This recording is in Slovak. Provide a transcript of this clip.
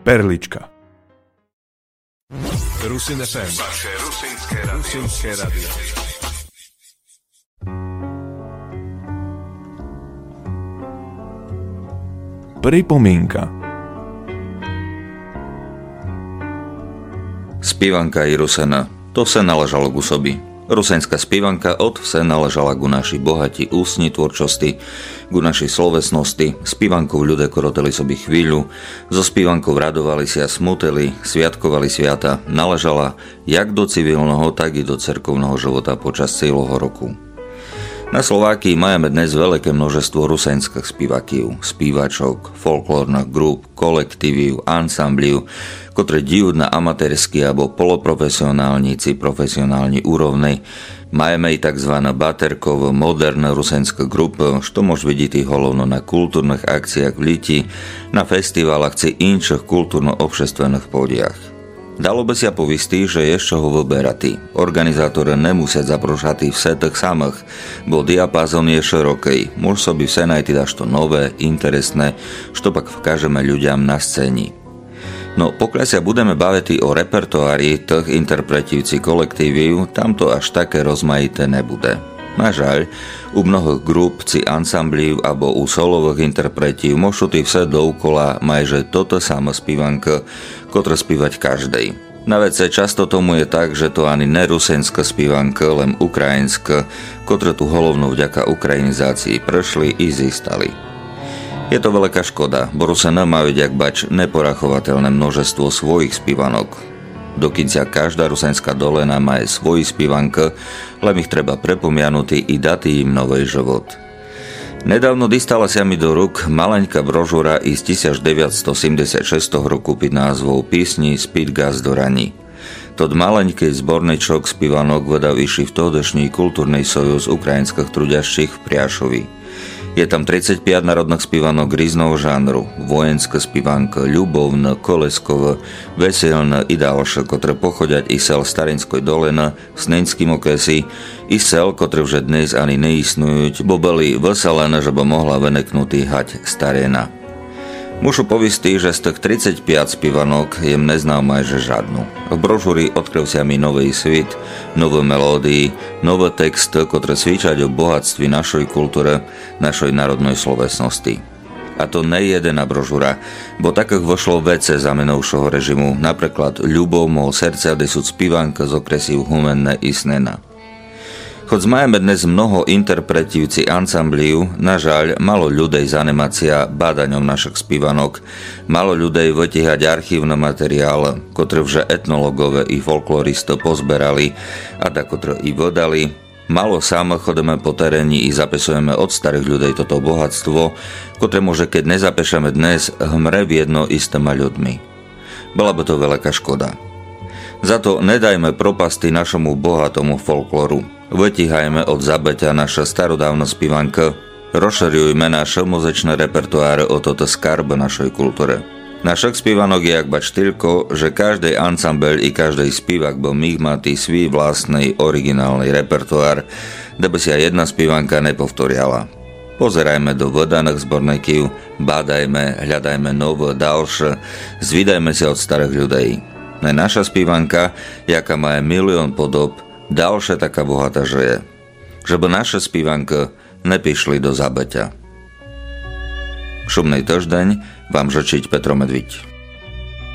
Perlička. Rusin FM. Vaše rusinské radio. Pripomienka. Spívanka i Rusena, to vse naležalo k osobi. Rusenská spívanka od vse naležala ku naši bohatí ústni tvorčosti, ku našej slovesnosti, spívankou ľudia koroteli sobi chvíľu, so spívankou radovali si a smuteli, sviatkovali sviata, naležala jak do civilného, tak i do cerkovného života počas celého roku. Na Slovákii máme dnes veľké množstvo rusenských spívakív, spívačok, folklórnych grup, kolektíviv, ansambliv, ktoré dijú na amatérsky alebo poloprofesionálnici, profesionálni úrovnej. Máme i tzv. Baterkov, moderné rusenské grupy, što môže vidieť hlavno na kultúrnych akciách v Liti, na festivalách či inších kultúrno-obšestvených pódiach. Dalo by sa povistí, že je z čoho vyberať. Organizátori nemusia zaprošať vse tých samých, bo diapazon je široký. Môže sobi vse najti dašto nové, interesné, što pak vkážeme ľuďam na scéni. No pokiaľ sa budeme baviť o repertoári tých interpretívci kolektíviv, tam to až také rozmaité nebude. Na žaľ, u mnohých grup či ansamblív alebo u solových interpretív môžu tí vse dookola majže toto samé spívanka, ktoré spívať každej. Na vece často tomu je tak, že to ani nerusenská spívanka, len ukrajinská, ktoré tu hlavnou vďaka ukrajinizácii prešli i získali. Je to veľká škoda, bo Rusena má jak bač neporachovateľné množstvo svojich spívanok. Dokinca každá rusenská dolena má aj svoj spívanka, len ich treba prepomianutý i dať im nový život. Nedávno dostala sa mi do rúk maleňká brožúra z 1976 roku pod názvou Písni Spít gaz do raní. Tod maleňký zborničok spívanok vydal vyšší v tohdejší kultúrnej sojuz ukrajinských truďaších v Priašovi. Je tam 35 národných spívanok rýzneho žánru, vojenská spívanka, ľubovná, kolesková, veselná i ďalšie, ktoré pochodia i sel Starinskoj dolena v Snenským okresi, i sel, ktoré už dnes ani neistnujú, bo boli veselené, že by mohla veneknutý hať Starena. Mušu povistí, že z tých 35 spívanok jem neznám majže žádnu. V brožúri odkryl sa mi nový svit, nové melódii, nové texty, ktoré svíčať o bohatství našej kultúre, našej národnej slovesnosti. A to nie jedna brožúra, bo takých vošlo vece za menovšieho režimu, napríklad Ľubov môjho srdca, kde sú spívanka z okresív Humenné i Snena. Choď máme dnes mnoho interpretívci ansambliu, nažaľ, malo ľudej z animácia bádaňom našich spívanok, malo ľudej vytíhať archívne materiál, ktoré vže etnologové i folkloristo pozberali a ktoré i vodali. Malo sám chodíme po teréni i zapisujeme od starých ľudí toto bohatstvo, ktoré môže, keď nezapešeme dnes, hmre v jedno istými ľuďmi. Bola by to veľká škoda. Za to nedajme propasty našemu bohatomu folkloru. Vytíhajme od zabeťa naša starodávna spívanka, rozširujme naše muzečné repertoáre o toto skarb našej kultúre. Našich spívanok je jak bač toľko, že každý ansambel i každý spívak by mých mať svý vlastný originálny repertoár, kde by sa jedna spívanka nepovtoriala. Pozerajme do vydaných zborníkov, bádajme, hľadajme nové, ďalšie, zvídajme sa od starých ľudí. Naša spívanka, jaká má milión podob, ďalšia taká bohatá, že je. Že by naše spívanka nepišli do zabeťa. Šumnej týždeň vám žečiť Petro Medviť.